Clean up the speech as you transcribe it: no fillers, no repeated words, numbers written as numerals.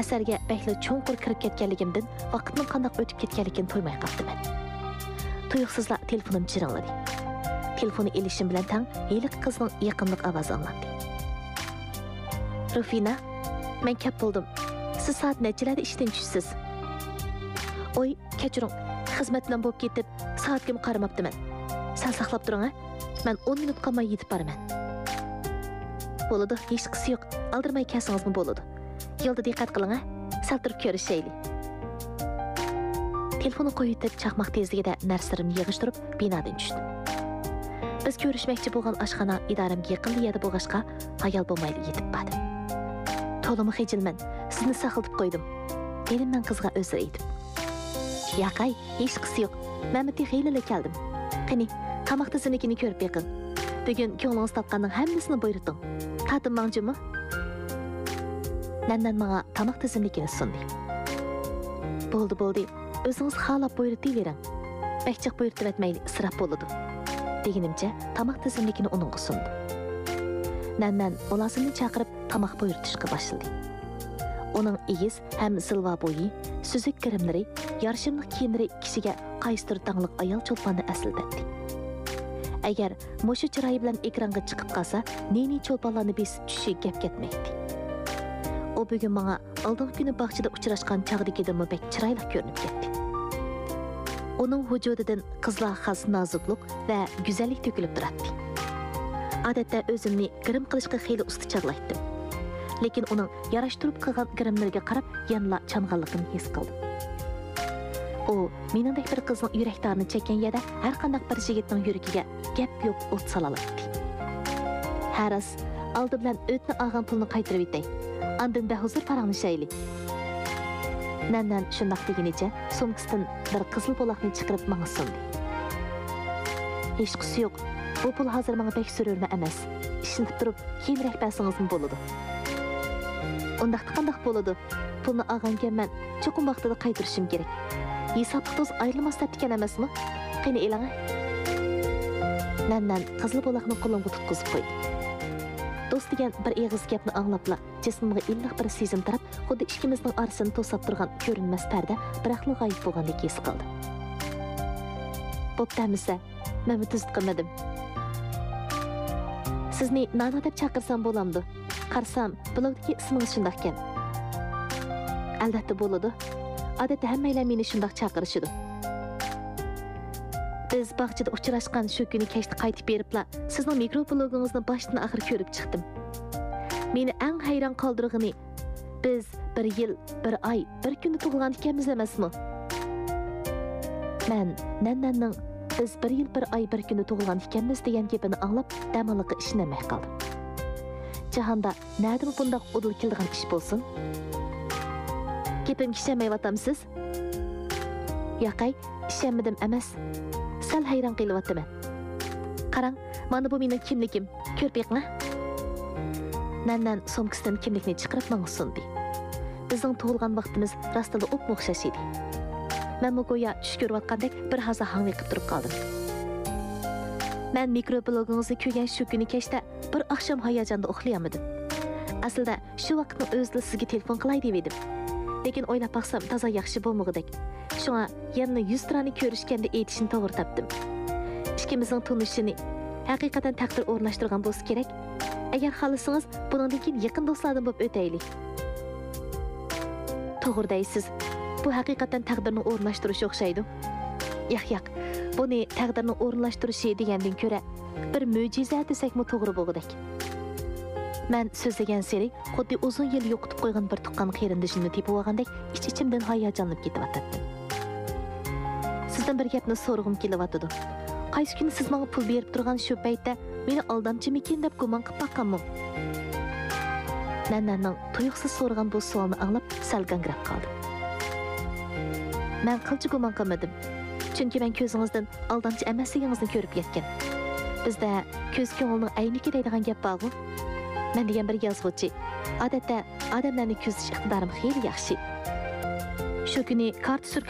Asarga bəkli cho'nqur kirib ketganligimdan vaqtning qandoq o'tib ketganligini to'ymay qoldim. Tuyuqsizla telefonim jiringladi. Telefonni elishim bilan tang heliq qizning yaqinlik ovozi anglandi. Rufina, men kap bo'ldim. Siz soat nechalarda ishdan tushsiz? Oy, kechiring. Xizmat bilan bo'lib ketib, soatga qaramabdiman. Sal saqlab turing, men 10 minut qolmay yetib boraman. Bo'ladi, hech qisi yo'q. Aldirmay kelsingizmi bo'ladi. Yo'lda diqqat qiling, sal turib ko'rishaylik. Telefonni qo'yib chaqmoq tezligida narsalarimni yig'ishtirib binodan tushdim. Biz ko'rishmoqchi bo'lgan oshxona idoramga yaqin yerda bo'lg'ashqa hayol bo'lmayli yetib bordim. To'limi xijilman, sizni saqlatib qo'ydim. Dedim men qizga o'zir aytib. Yaqay, hech qisi yo'q. Men bitta xiyilila keldim. Qani, qamoq tizimligini ko'rib beqing. Bugun ko'nglingiz topganning hammasini buyurdim. Tatimmoqchimi? Nandan menga qamoq tizimligini sundi. Bo'ldi. O'zingiz xohlab buyurtavering. Bakchiq buyurtib etmayli, isrof bo'ladi. Deganimcha, qamoq tizimligini uningga sundim. Nandan olasini chaqirib qamoq buyurtishga boshladi. Uning egiz ham silva bo'yi, suzuk kirimlari, yarshimliq kiyimlari kishiga qaystir tangliq ayol cho'lponni aslatdi. Agar mushu chiroyi bilan ekranga chiqib qolsa, neni cho'lponlarni besib tushishi gap ketmaydi. O bugun menga oldingi kuni bog'chada uchrashgan chog'dagidimi bek chiroyli ko'rinib ketdi. Uning vujudidan qizlar xas nozuklik va go'zallik to'kilib turadi. Odatda o'zimni grim qilishga xeyli usta chaqlaydim. Lekin uning yarashtirib qilgan grimlarga qarab yanla changanligini his qildim. O, meningdek bir qizning yurakdarini chekkan yerda har qanday bir yigitning yuragiga gap yo'q o't salalaydi. Haras oldi bilan o'tni olgan pulni qaytarib etay. Andin behuzur paranglashaylik. Nandan shundoq degunicha sumkasidan bir qizil poloqni chiqarib menga sundi. Hech qisi yo'q. Bu pul hozir menga bek sururma emas. Ishlatib turib, keyinroq bersingizmi bo'ladi. Undaqda qandoq bo'ladi? Pulni olgangan men cho'qim vaqtida qaytarishim kerak. Hisobimiz ayrilmasdan ekan emasmi? Qani elang. Nandan qizil poloqni qo'limga tutqizib qo'ydi. Do'st degan bir eg'iz gapni anglabla, jismimga illiq bir sezim tarab, xuddi ikkimizning orasini to'sab turgan ko'rinmas parda biraqli g'oyib bo'lgandek his qildim. Bo'ptamisa, men tuzd qilmadim. Sizni Nana deb chaqirsam bo'lamdi. Qarsam, blogdagi ismingiz shundoq ekan. Albatta bo'ladi. Odatda hammalar meni shundoq chaqirishadi. Biz bog'chada uchrashgan shu kuni kechda qaytib beribla, sizning mikroblogingizni boshdan oxir ko'rib chiqdim. Meni eng hayron qoldirgani, biz 1 yil, 1 oy, 1 kun tug'ilgan ekanmiz emasmi? Men Nandanning biz 1 yil, 1 oy, 1 kun tug'ilgan ekanmiz degan gapini anglab, damaliqqa ishonmay qoldim. Jahonda nima bundoq udil keladigan ish bo'lsin? Gapimga ishonmayapamsiz? Yo'qay, ishonmadim emas. Sal hayron qilyapman. Qarang, mana bu mening kimligim. Ko'rib beqing. Nandan sumkasidan kimlikni chiqarib menga sundi. Bizning tug'ilgan vaqtimiz rostila o'xshash edi. Men go'yo tush ko'rayotgandek bir haza hangiqib turib qoldim. Men mikroblogingizni ko'rgan shu kuni kechda bir oqshom hayajonda uxlayolmadim. Aslida shu vaqtni o'zida sizga telefon qilay deb edim. Lekin o'ylab baqsam toza yaxshi bo'lmag'idek. Shunga yana 100 tirani ko'rishganda aytishni to'g'ri topdim. Ikkimizning tunishini haqiqatan taqdir o'rnashtirgan bo'lsa kerak. Agar xohlasangiz, bundan keyin yaqin do'stlardan bo'lib o'taylik. To'g'ri deysiz. Bu haqiqatan taqdirni o'rnashtirish o'xshaydi. Yo'q. Buni taqdirni o'rnashtirishi degandan ko'ra bir mo'jiza desakmi to'g'ri bo'lgudek. Men so'zlagan seri xuddi uzun yil yo'qotib qo'ygan bir tuqqan qarindishimni tepib olgandek ich-ichimdan hayajonlanib ketyapti. Sizdan bir gapni so'rag'im kelyapti. Qaysi kuni siz menga pul berib turgan shu paytda meni aldamchimikin deb gumon qilib boqqanmi? Nandanning tuyuqsiz so'ragan bu savolni anglab sal gangrab qoldim. Men qilchi gumon qilmadim. Chunki men ko'zingizdan aldamchi emasligingizni ko'rib yetgan. Bizda ko'z ko'ngilning ayniki deydigan gap bor-ku. Men degan bir yozuvchi. Odatda odamlarni ko'zish iqtidorim xeyli yaxshi. Shu kuni kart surk